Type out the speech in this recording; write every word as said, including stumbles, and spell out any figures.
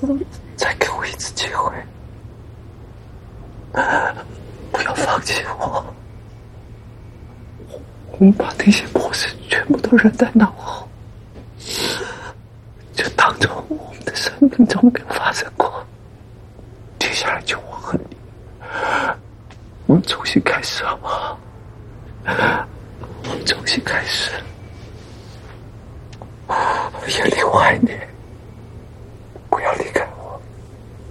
再给我一次机会，不要放弃我。我们把那些破事全部都扔在脑后，就当做我们的生命中没有发生过。接下来就我和你，我们重新开始好不好？我们重新开始。叶丽，我爱你。